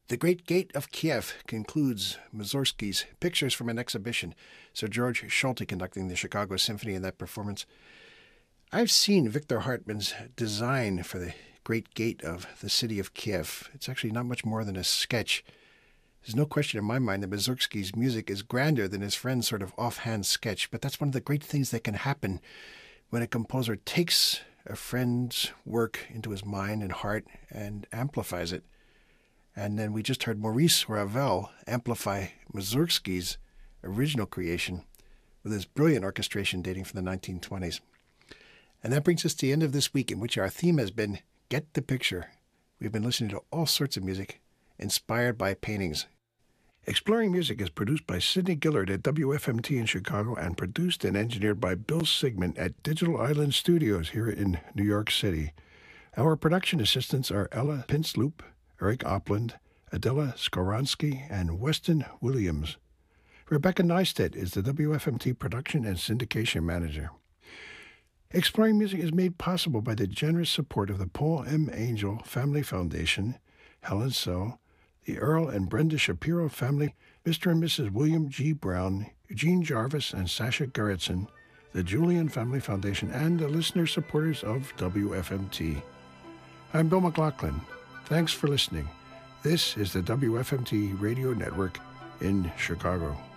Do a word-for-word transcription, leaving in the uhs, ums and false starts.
The Great Gate of Kiev concludes Mussorgsky's Pictures from an Exhibition. Sir George Solti conducting the Chicago Symphony in that performance. I've seen Victor Hartmann's design for the Great Gate of the city of Kiev. It's actually not much more than a sketch. There's no question in my mind that Mussorgsky's music is grander than his friend's sort of offhand sketch, but that's one of the great things that can happen when a composer takes a friend's work into his mind and heart and amplifies it. And then we just heard Maurice Ravel amplify Mussorgsky's original creation with his brilliant orchestration dating from the nineteen twenties. And that brings us to the end of this week, in which our theme has been Get the Picture. We've been listening to all sorts of music inspired by paintings. Exploring Music is produced by Sidney Gillard at W F M T in Chicago and produced and engineered by Bill Sigmund at Digital Island Studios here in New York City. Our production assistants are Ella Pinsloop, Eric Opland, Adela Skoronsky, and Weston Williams. Rebecca Neistat is the W F M T production and syndication manager. Exploring Music is made possible by the generous support of the Paul M. Angel Family Foundation, Helen So, the Earl and Brenda Shapiro family, Mister and Missus William G. Brown, Eugene Jarvis, and Sasha Gerritsen, the Julian Family Foundation, and the listener supporters of W F M T. I'm Bill McLaughlin. Thanks for listening. This is the W F M T Radio Network in Chicago.